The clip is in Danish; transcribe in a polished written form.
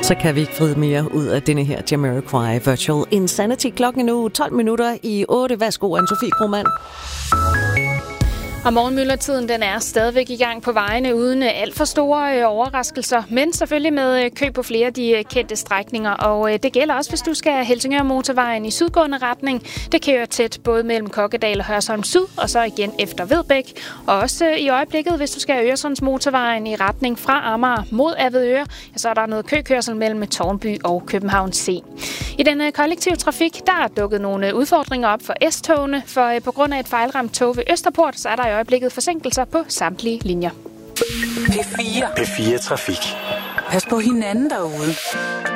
Så kan vi ikke vride mere ud af denne her Jamiroquai Virtual Insanity. Klokken nu 12 minutter i 8. Værsgo, Anne-Sophie Krohmann. Og morgenmyldretiden den er stadigvæk i gang på vejene uden alt for store overraskelser, men selvfølgelig med kø på flere af de kendte strækninger. Og det gælder også, hvis du skal Helsingør Motorvejen i sydgående retning. Det kører tæt både mellem Kokkedal og Hørsholm Syd, og så igen efter Vedbæk. Og også i øjeblikket, hvis du skal Øresunds Motorvejen i retning fra Amager mod Avedøre, så er der noget køkørsel mellem Tårnby og København C. I den kollektive trafik, der er dukket nogle udfordringer op for S-togene, for på grund af et fejlramt tog ved Østerport, så er der i øjeblikket forsinkelser på samtlige linjer. P4 Trafik. Pas på hinanden derude.